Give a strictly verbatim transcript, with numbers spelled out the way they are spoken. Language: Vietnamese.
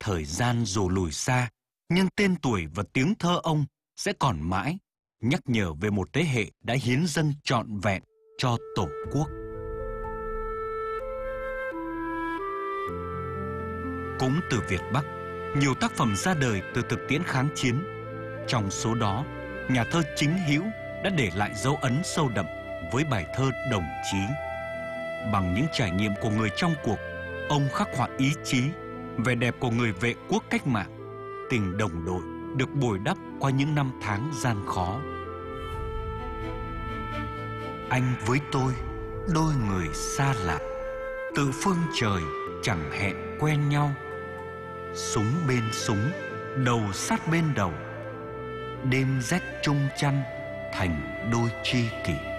Thời gian dù lùi xa, nhưng tên tuổi và tiếng thơ ông sẽ còn mãi, nhắc nhở về một thế hệ đã hiến dâng trọn vẹn cho Tổ quốc. Cũng từ Việt Bắc, nhiều tác phẩm ra đời từ thực tiễn kháng chiến. Trong số đó, nhà thơ Chính Hữu đã để lại dấu ấn sâu đậm với bài thơ Đồng Chí. Bằng những trải nghiệm của người trong cuộc, ông khắc họa ý chí, vẻ đẹp của người vệ quốc cách mạng, tình đồng đội được bồi đắp qua những năm tháng gian khó. Anh với tôi, đôi người xa lạ, tự phương trời chẳng hẹn quen nhau. Súng bên súng, đầu sát bên đầu, đêm rét chung chăn thành đôi tri kỷ.